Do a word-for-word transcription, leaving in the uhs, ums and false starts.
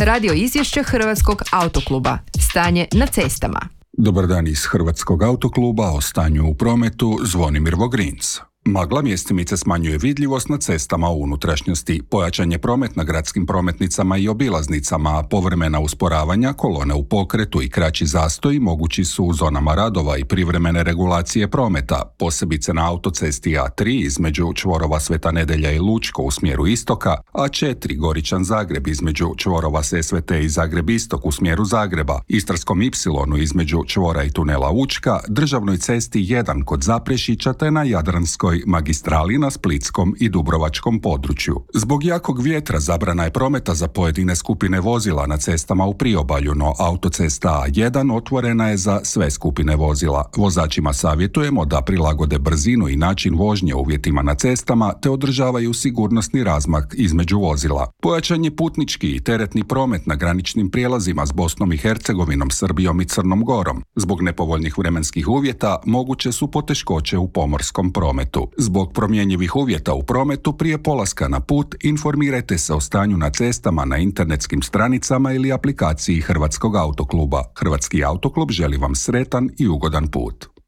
Radio izvješće Hrvatskog autokluba. Stanje na cestama. Dobar dan iz Hrvatskog autokluba, o stanju u prometu, Zvonimir Vogrinc. Magla mjestimice smanjuje vidljivost na cestama u unutrašnjosti, pojačan je promet na gradskim prometnicama i obilaznicama, a povremena usporavanja, kolone u pokretu i kraći zastoji mogući su u zonama radova i privremene regulacije prometa, posebice na autocesti A tri između čvorova Sveta Nedelja i Lučko u smjeru istoka, A četiri Goričan Zagreb između čvorova Sesvete i Zagreb istok u smjeru Zagreba, Istarskom Ipsilonu između čvora i tunela Učka, državnoj cesti jedan kod Zaprešića te na Jadranskoj magistrali na splitskom i dubrovačkom području. Zbog jakog vjetra zabrana je prometa za pojedine skupine vozila na cestama u priobalju, no autocesta A jedan otvorena je za sve skupine vozila. Vozačima savjetujemo da prilagode brzinu i način vožnje uvjetima na cestama te održavaju sigurnosni razmak između vozila. Pojačan je putnički i teretni promet na graničnim prijelazima s Bosnom i Hercegovinom, Srbijom i Crnom Gorom. Zbog nepovoljnih vremenskih uvjeta moguće su poteškoće u pomorskom prometu. Zbog promjenjivih uvjeta u prometu prije polaska na put informirajte se o stanju na cestama na internetskim stranicama ili aplikaciji Hrvatskog autokluba. Hrvatski autoklub želi vam sretan i ugodan put.